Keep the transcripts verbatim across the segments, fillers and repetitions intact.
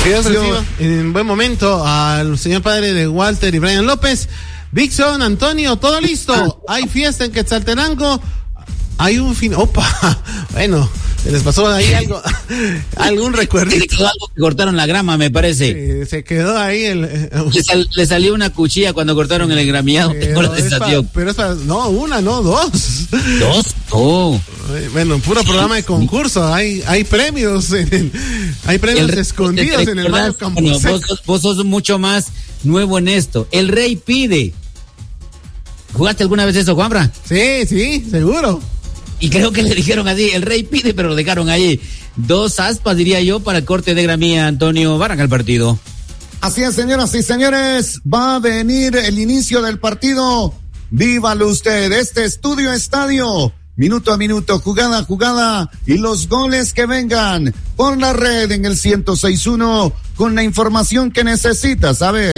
Dios reciba en buen momento al señor padre de Walter y Brian López. Dixon, Antonio, todo listo. Hay fiesta en Quetzaltenango. Hay un fin. Opa, bueno, se les pasó ahí algo, algún recuerdito. Se quedó algo que cortaron la grama, me parece. Sí, se quedó ahí el. Eh, le, sal, le salió una cuchilla cuando cortaron el engramiado. Pero es, pa, pero es para, no, una, no, dos. Dos, oh. Bueno, puro programa de concurso. Hay, hay premios, en el, hay premios el, escondidos el, en el Mario Camposeco. Bueno, vos, vos sos mucho más nuevo en esto. El rey pide. ¿Jugaste alguna vez eso, Juanfra? Sí, sí, seguro. Y creo que le dijeron así, el rey pide, pero lo dejaron ahí. Dos aspas, diría yo, para el corte de gramía. Antonio, arranca el partido. Así es, señoras y señores, va a venir el inicio del partido. Vívalo usted, este Estudio Estadio. Minuto a minuto, jugada a jugada, y los goles que vengan por la red en el ciento seis punto uno con la información que necesitas saber.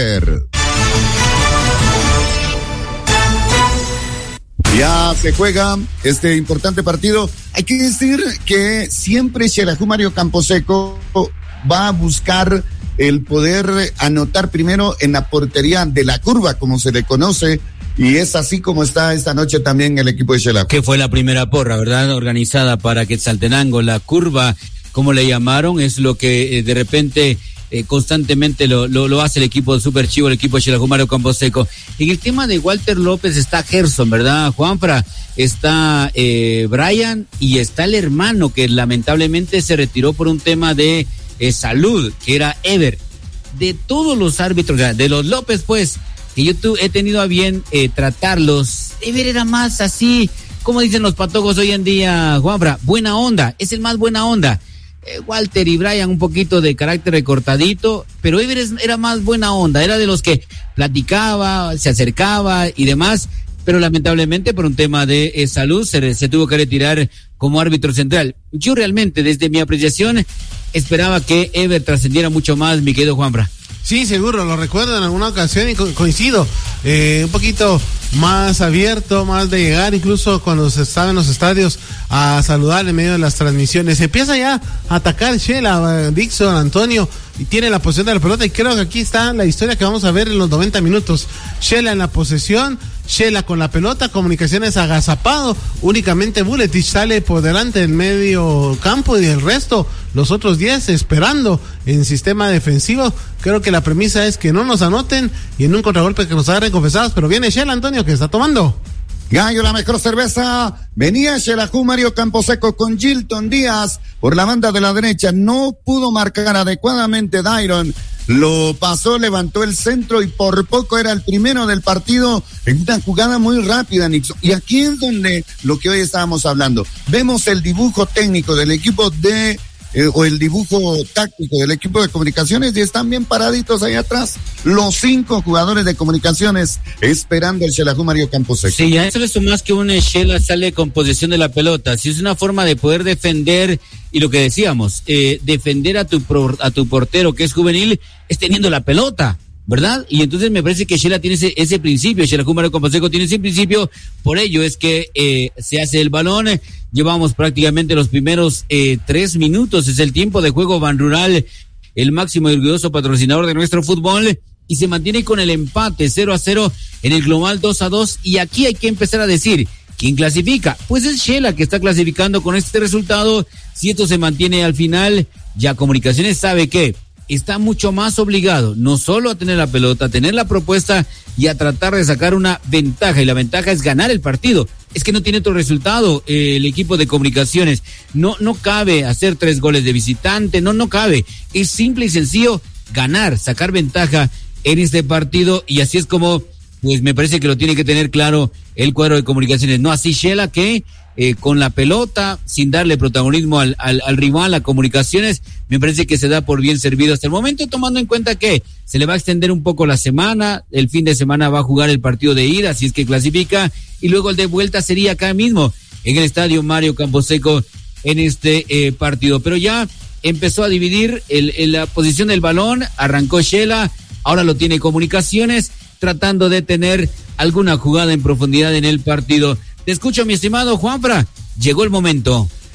Ya se juega este importante partido. Hay que decir que siempre Xelajú Mario Camposeco va a buscar el poder anotar primero en la portería de la curva, como se le conoce, y es así como está esta noche también el equipo de Xelajú. Que fue la primera porra, ¿verdad? Organizada para Quetzaltenango. La curva, como le llamaron, es lo que eh, de repente... Eh, constantemente lo, lo, lo hace el equipo de Super Chivo, el equipo de Xelajú Mario Camposeco. En el tema de Walter López está Gerson, ¿verdad, Juanfra? Está eh, Brian y está el hermano que lamentablemente se retiró por un tema de eh, salud, que era Ever. De todos los árbitros, de los López, pues, que yo tu, he tenido a bien eh, tratarlos, Ever era más así, como dicen los patojos hoy en día, Juanfra, buena onda, es el más buena onda. Walter y Brian un poquito de carácter recortadito, pero Ever era más buena onda, era de los que platicaba, se acercaba y demás, pero lamentablemente por un tema de eh, salud se, se tuvo que retirar como árbitro central. Yo realmente, desde mi apreciación, esperaba que Ever trascendiera mucho más, mi querido Juanfra. Sí, seguro, lo recuerdo en alguna ocasión y co- coincido, eh, un poquito más abierto, más de llegar incluso cuando se estaba en los estadios a saludar en medio de las transmisiones. Empieza ya a atacar Shela, Dixon, Antonio, y tiene la posesión de la pelota, y creo que aquí está la historia que vamos a ver en los noventa minutos. Shela en la posesión, Shela con la pelota, Comunicaciones agazapado, únicamente Buletich sale por delante del medio campo y el resto, los otros diez esperando en sistema defensivo. Creo que la premisa es que no nos anoten y en un contragolpe que nos agarren confesados, pero viene Shela, Antonio, que está tomando. Gallo, la mejor cerveza. Venía Xelajú Mario Camposeco con Gilton Díaz por la banda de la derecha. No pudo marcar adecuadamente Dairon. Lo pasó, levantó el centro y por poco era el primero del partido en una jugada muy rápida, Nixon. Y aquí es donde lo que hoy estábamos hablando. Vemos el dibujo técnico del equipo de... Eh, o el dibujo táctico del equipo de Comunicaciones y están bien paraditos ahí atrás los cinco jugadores de Comunicaciones esperando el Xelajú Mario Camposeco. Sí, a eso le sumas que un Shela sale con posesión de la pelota. Si es una forma de poder defender, y lo que decíamos, eh, defender a tu pro, a tu portero que es juvenil es teniendo la pelota, ¿verdad? Y entonces me parece que Shela tiene ese, ese principio, Xelajú Mario Camposeco tiene ese principio, por ello es que eh, se hace el balón. Llevamos prácticamente los primeros eh, tres minutos, es el tiempo de juego. Ban Rural, el máximo y orgulloso patrocinador de nuestro fútbol, y se mantiene con el empate cero a cero en el global dos a dos, y aquí hay que empezar a decir, ¿quién clasifica? Pues es Shela que está clasificando con este resultado. Si esto se mantiene al final, ya Comunicaciones sabe que está mucho más obligado, no solo a tener la pelota, a tener la propuesta y a tratar de sacar una ventaja, y la ventaja es ganar el partido. Es que no tiene otro resultado eh, el equipo de Comunicaciones. No, no cabe hacer tres goles de visitante, no, no cabe. Es simple y sencillo ganar, sacar ventaja en este partido, y así es como, pues me parece que lo tiene que tener claro el cuadro de Comunicaciones. No así Shela, que eh, con la pelota, sin darle protagonismo al, al, al rival, a Comunicaciones, me parece que se da por bien servido hasta el momento, tomando en cuenta que se le va a extender un poco la semana, el fin de semana va a jugar el partido de ida, si es que clasifica, y luego el de vuelta sería acá mismo, en el estadio Mario Camposeco, en este eh, partido. Pero ya empezó a dividir el, el, la posición del balón, arrancó Shela, ahora lo tiene Comunicaciones, tratando de tener alguna jugada en profundidad en el partido. Te escucho, mi estimado Juanfra, llegó el momento.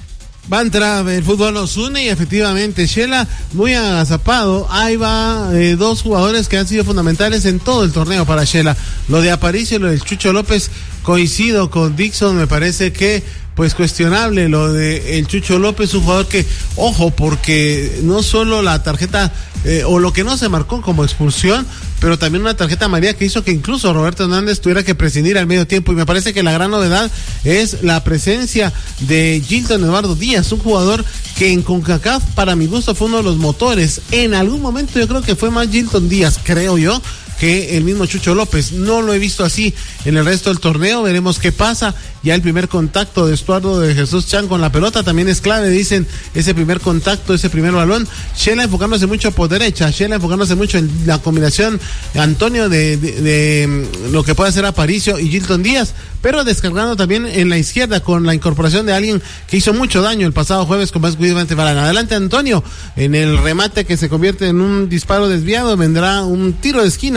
Va a entrar el fútbol nos une y efectivamente Shela muy agazapado. Ahí va eh, dos jugadores que han sido fundamentales en todo el torneo para Shela. Lo de Aparicio y lo del Chucho López, coincido con Dixon, me parece que pues cuestionable lo de el Chucho López, un jugador que, ojo, porque no solo la tarjeta eh, o lo que no se marcó como expulsión, pero también una tarjeta amarilla que hizo que incluso Roberto Hernández tuviera que prescindir al medio tiempo, y me parece que la gran novedad es la presencia de Gilton Eduardo Díaz, un jugador que en CONCACAF para mi gusto fue uno de los motores. En algún momento yo creo que fue más Gilton Díaz, creo yo, que el mismo Chucho López. No lo he visto así en el resto del torneo, veremos qué pasa. Ya el primer contacto de Estuardo de Jesús Chan con la pelota también es clave, dicen, ese primer contacto, ese primer balón. Shela enfocándose mucho por derecha, Shela enfocándose mucho en la combinación Antonio de, de, de lo que puede hacer Aparicio y Gilton Díaz, pero descargando también en la izquierda con la incorporación de alguien que hizo mucho daño el pasado jueves con más cuidado ante Barán. Adelante Antonio, en el remate que se convierte en un disparo desviado, vendrá un tiro de esquina